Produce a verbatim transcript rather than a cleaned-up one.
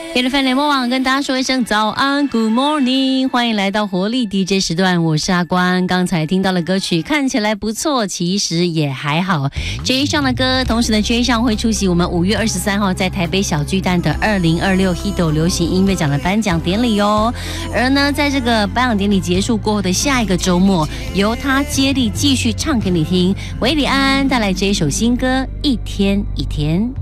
给了饭联播网跟大家说一声早安 ，Good morning， 欢迎来到活力 D J 时段，我是阿关。刚才听到的歌曲看起来不错，其实也还好。J 上的歌，同时呢 ，J 上会出席我们五月二十三号在台北小巨蛋的二零二六 Hito 流行音乐奖的颁奖典礼哦。而呢，在这个颁奖典礼结束过后的下一个周末，由他接力继续唱给你听。韦礼安带来这一首新歌《一天一天》。